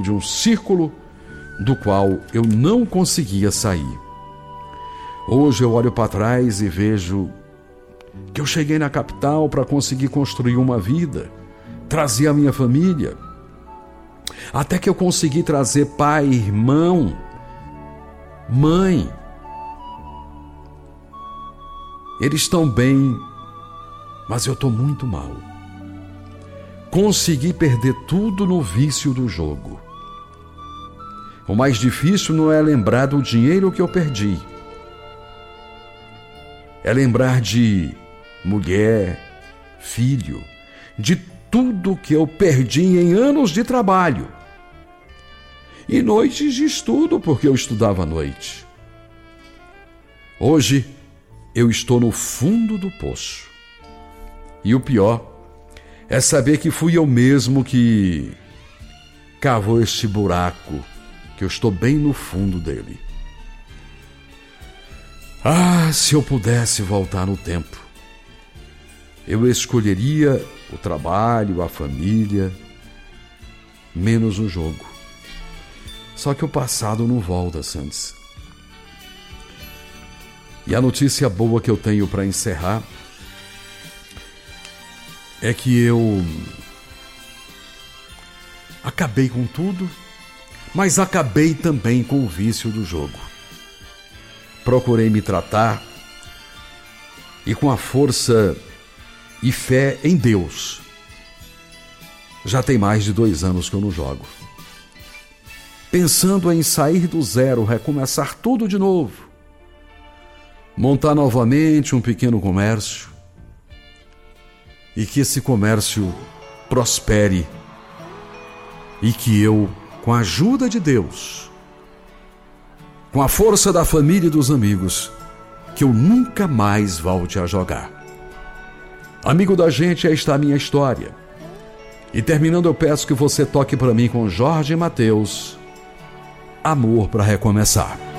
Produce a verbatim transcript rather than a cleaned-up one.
de um círculo do qual eu não conseguia sair. Hoje eu olho para trás e vejo que eu cheguei na capital para conseguir construir uma vida, trazer a minha família, até que eu consegui trazer pai, irmão, mãe. Eles estão bem, mas eu estou muito mal. Consegui perder tudo no vício do jogo. O mais difícil não é lembrar do dinheiro que eu perdi. É lembrar de mulher, filho, de tudo que eu perdi em anos de trabalho. E noites de estudo, porque eu estudava à noite. Hoje, eu estou no fundo do poço. E o pior é saber que fui eu mesmo que cavou este buraco, que eu estou bem no fundo dele. Ah, se eu pudesse voltar no tempo, eu escolheria o trabalho, a família, menos o jogo. Só que o passado não volta, Santos. E a notícia boa que eu tenho para encerrar é que eu acabei com tudo, mas acabei também com o vício do jogo. Procurei me tratar e com a força e fé em Deus. Já tem mais de dois anos que eu não jogo. Pensando em sair do zero, recomeçar tudo de novo. Montar novamente um pequeno comércio. E que esse comércio prospere. E que eu, com a ajuda de Deus, com a força da família e dos amigos, que eu nunca mais volte a jogar. Amigo da gente, esta é a minha história. E terminando, eu peço que você toque para mim com Jorge Mateus, Amor para Recomeçar.